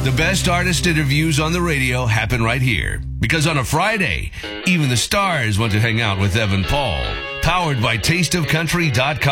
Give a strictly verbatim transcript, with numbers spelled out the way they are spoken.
The best artist interviews on the radio happen right here. Because on a Friday, even the stars want to hang out with Evan Paul. Powered by taste of country dot com.